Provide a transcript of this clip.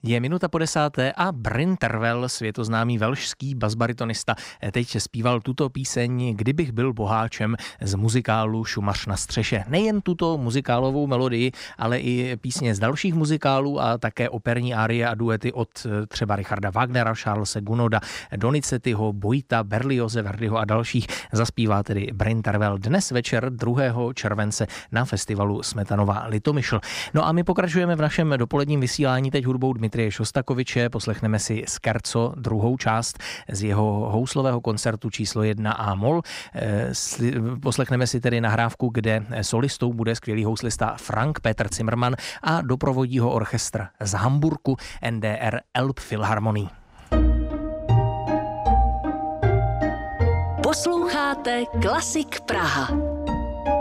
Je 9:50 a Bryn Tervel, světoznámý velšský basbaritonista, teď zpíval tuto píseň Kdybych byl boháčem z muzikálu Šumař na střeše. Nejen tuto muzikálovou melodii, ale i písně z dalších muzikálů a také operní árie a duety od třeba Richarda Wagnera, Charlese Gounoda, Donizettiho, Boita, Berlioze, Verdiho a dalších zaspívá tedy Bryn Tervel dnes večer 2. července na festivalu Smetanova Litomyšl. No a my pokračujeme v našem dopoledním vysílání teď hudbou Dmitrije Šostakoviče. Poslechneme si Scherzo, druhou část z jeho houslového koncertu číslo 1 A-moll. Poslechneme si tedy nahrávku, kde solistou bude skvělý houslista Frank Peter Zimmermann a doprovodí ho orchestr z Hamburku NDR Elbphilharmonie. Posloucháte Klasik Praha.